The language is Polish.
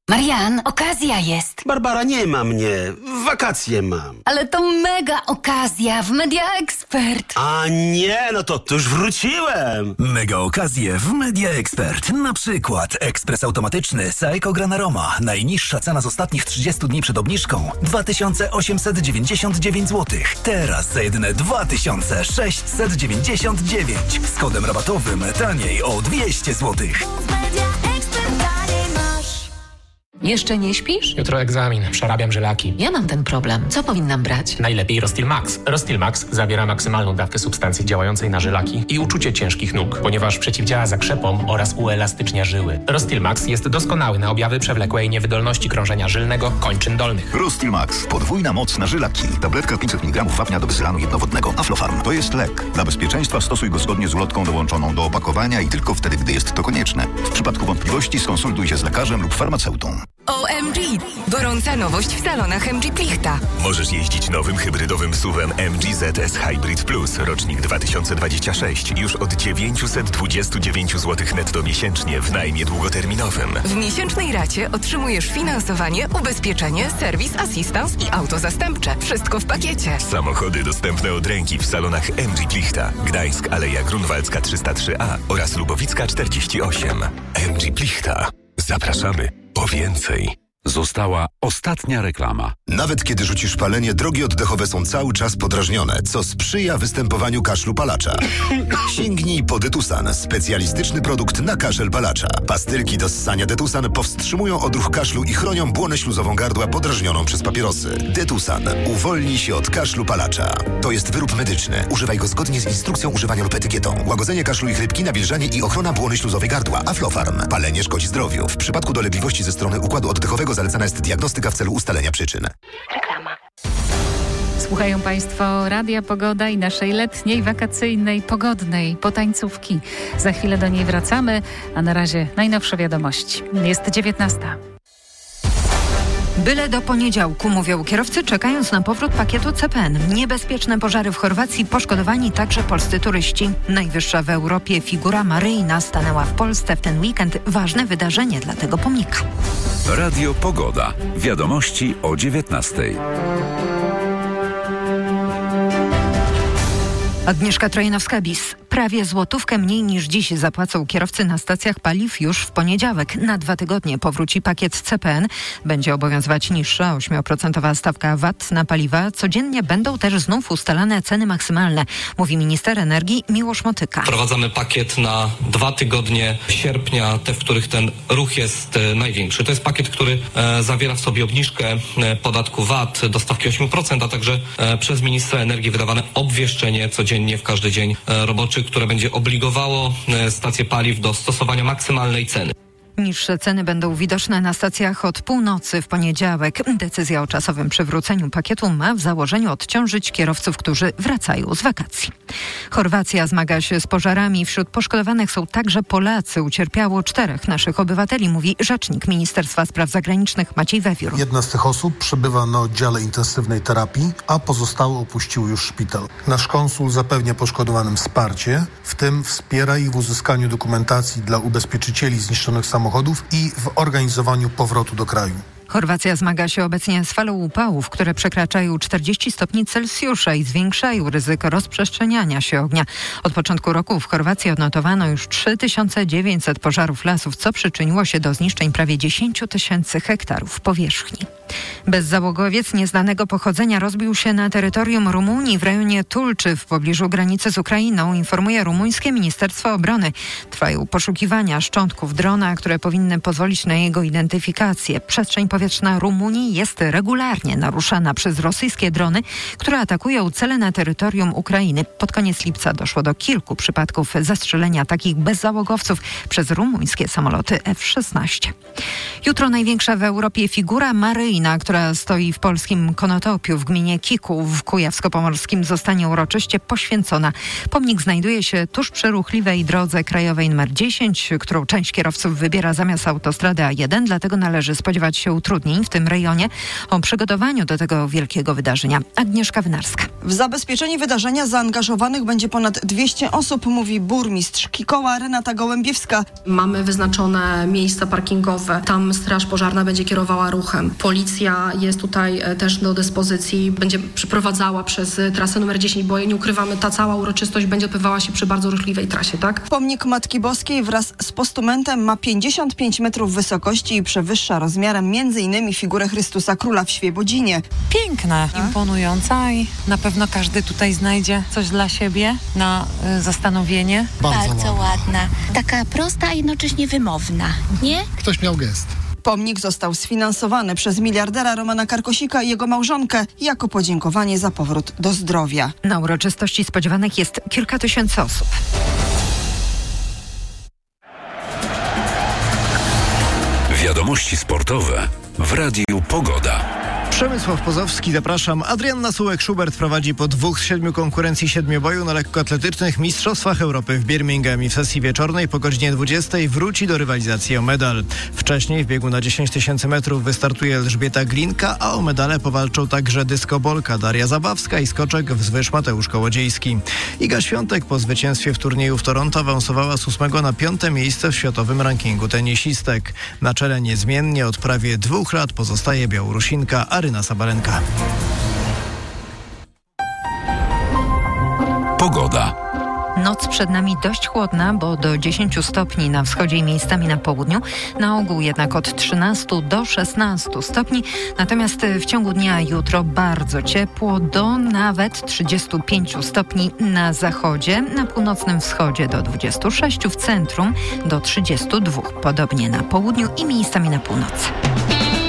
Marian, okazja jest. Barbara, nie ma mnie. Wakacje mam. Ale to mega okazja w Media Expert. A nie, no to już wróciłem. Mega okazje w Media Expert. Na przykład ekspres automatyczny Saeco Gran Aroma. Najniższa cena z ostatnich 30 dni przed obniżką 2899 zł. Teraz za jedyne 2699. Z kodem rabatowym taniej o 200 zł. Jeszcze nie śpisz? Jutro egzamin, przerabiam żylaki. Ja mam ten problem. Co powinnam brać? Najlepiej Rostil Max. Rostil Max zawiera maksymalną dawkę substancji działającej na żylaki i uczucie ciężkich nóg, ponieważ przeciwdziała zakrzepom oraz uelastycznia żyły. Rostil Max jest doskonały na objawy przewlekłej niewydolności krążenia żylnego kończyn dolnych. Rostil Max. Podwójna moc na żylaki. Tabletka 500 mg wapnia do bezylanu jednowodnego. Aflofarm. To jest lek. Dla bezpieczeństwa stosuj go zgodnie z ulotką dołączoną do opakowania i tylko wtedy, gdy jest to konieczne. W przypadku wątpliwości skonsultuj się z lekarzem lub farmaceutą. OMG! Gorąca nowość w salonach MG Plichta. Możesz jeździć nowym hybrydowym SUV-em MG ZS Hybrid Plus, rocznik 2026, już od 929 zł netto miesięcznie w najmie długoterminowym. W miesięcznej racie otrzymujesz finansowanie, ubezpieczenie, serwis, asystans i auto zastępcze. Wszystko w pakiecie. Samochody dostępne od ręki w salonach MG Plichta, Gdańsk, Aleja Grunwaldzka 303A oraz Lubowicka 48. MG Plichta. Zapraszamy po więcej. Została ostatnia reklama. Nawet kiedy rzucisz palenie, drogi oddechowe są cały czas podrażnione, co sprzyja występowaniu kaszlu palacza. Sięgnij po Detusan, specjalistyczny produkt na kaszel palacza. Pastylki do ssania Detusan powstrzymują odruch kaszlu i chronią błonę śluzową gardła podrażnioną przez papierosy. Detusan uwolni się od kaszlu palacza. To jest wyrób medyczny. Używaj go zgodnie z instrukcją używania lub etykietą. Łagodzenie kaszlu i chrypki, nawilżanie i ochrona błony śluzowej gardła. Aflofarm. Palenie szkodzi zdrowiu. W przypadku dolegliwości ze strony układu oddechowego zalecana jest diagnostyka w celu ustalenia przyczyn. Reklama. Słuchają Państwo Radia Pogoda i naszej letniej, wakacyjnej, pogodnej potańcówki. Za chwilę do niej wracamy, a na razie najnowsze wiadomości. Jest 19. Byle do poniedziałku, mówią kierowcy, czekając na powrót pakietu CPN. Niebezpieczne pożary w Chorwacji, poszkodowani także polscy turyści. Najwyższa w Europie figura Maryjna stanęła w Polsce w ten weekend. Ważne wydarzenie dla tego pomnika. Radio Pogoda. Wiadomości o 19:00. Agnieszka Trojanowska-Bis. Prawie złotówkę mniej niż dziś zapłacą kierowcy na stacjach paliw już w poniedziałek. Na 2 tygodnie powróci pakiet CPN. Będzie obowiązywać niższa 8% stawka VAT na paliwa. Codziennie będą też znów ustalane ceny maksymalne, mówi minister energii Miłosz Motyka. Wprowadzamy pakiet na 2 tygodnie sierpnia, te, w których ten ruch jest największy. To jest pakiet, który zawiera w sobie obniżkę podatku VAT do stawki 8%, a także przez ministra energii wydawane obwieszczenie codziennie w każdy dzień roboczy, które będzie obligowało stacje paliw do stosowania maksymalnej ceny. Niższe ceny będą widoczne na stacjach od północy w poniedziałek. Decyzja o czasowym przywróceniu pakietu ma w założeniu odciążyć kierowców, którzy wracają z wakacji. Chorwacja zmaga się z pożarami. Wśród poszkodowanych są także Polacy. Ucierpiało 4 naszych obywateli, mówi rzecznik Ministerstwa Spraw Zagranicznych Maciej Wewiór. Jedna z tych osób przebywa na oddziale intensywnej terapii, a pozostałe opuściły już szpital. Nasz konsul zapewnia poszkodowanym wsparcie, w tym wspiera ich w uzyskaniu dokumentacji dla ubezpieczycieli zniszczonych samochodów i w organizowaniu powrotu do kraju. Chorwacja zmaga się obecnie z falą upałów, które przekraczają 40 stopni Celsjusza i zwiększają ryzyko rozprzestrzeniania się ognia. Od początku roku w Chorwacji odnotowano już 3900 pożarów lasów, co przyczyniło się do zniszczeń prawie 10 000 hektarów powierzchni. Bezzałogowiec nieznanego pochodzenia rozbił się na terytorium Rumunii w rejonie Tulczy w pobliżu granicy z Ukrainą, informuje rumuńskie Ministerstwo Obrony. Trwają poszukiwania szczątków drona, które powinny pozwolić na jego identyfikację. Przestrzeń powietrzna Rumunii jest regularnie naruszana przez rosyjskie drony, które atakują cele na terytorium Ukrainy. Pod koniec lipca doszło do kilku przypadków zastrzelenia takich bezzałogowców przez rumuńskie samoloty F-16. Jutro największa w Europie figura Maryjna Gmina, która stoi w polskim Konotopiu w gminie Kików w Kujawsko-Pomorskim, zostanie uroczyście poświęcona. Pomnik znajduje się tuż przy ruchliwej drodze krajowej nr 10, którą część kierowców wybiera zamiast autostrady A1, dlatego należy spodziewać się utrudnień w tym rejonie. O przygotowaniu do tego wielkiego wydarzenia Agnieszka Wynarska. W zabezpieczenie wydarzenia zaangażowanych będzie ponad 200 osób, mówi burmistrz Kikoła Renata Gołębiewska. Mamy wyznaczone miejsca parkingowe. Tam straż pożarna będzie kierowała ruchem. Policja jest tutaj też do dyspozycji. Będzie przeprowadzała przez trasę numer 10, bo nie ukrywamy, ta cała uroczystość będzie odbywała się przy bardzo ruchliwej trasie, tak? Pomnik Matki Boskiej wraz z postumentem ma 55 metrów wysokości i przewyższa rozmiarem m.in. figurę Chrystusa Króla w Świebodzinie. Piękna, imponująca i na pewno każdy tutaj znajdzie coś dla siebie na zastanowienie. Bardzo ładna. Taka prosta, a jednocześnie wymowna, nie? Ktoś miał gest. Pomnik został sfinansowany przez miliardera Romana Karkosika i jego małżonkę jako podziękowanie za powrót do zdrowia. Na uroczystości spodziewanych jest kilka tysięcy osób. Wiadomości sportowe w Radiu Pogoda. Przemysław Pozowski, zapraszam. Adrianna Sułek-Schubert prowadzi po 2 z 7 konkurencji 7-boju na lekkoatletycznych Mistrzostwach Europy w Birmingham i w sesji wieczornej po godzinie 20 wróci do rywalizacji o medal. Wcześniej w biegu na 10 000 metrów wystartuje Elżbieta Glinka, a o medale powalczą także dyskobolka Daria Zabawska i skoczek wzwyż Mateusz Kołodziejski. Iga Świątek po zwycięstwie w turnieju w Toronto awansowała z 8 na 5 miejsce w światowym rankingu tenisistek. Na czele niezmiennie od prawie 2 lat pozostaje Białorusinka Aryna Sabalenka. Pogoda. Noc przed nami dość chłodna, bo do 10 stopni na wschodzie i miejscami na południu. Na ogół jednak od 13 do 16 stopni. Natomiast w ciągu dnia jutro bardzo ciepło, do nawet 35 stopni na zachodzie. Na północnym wschodzie do 26, w centrum do 32. Podobnie na południu i miejscami na północy.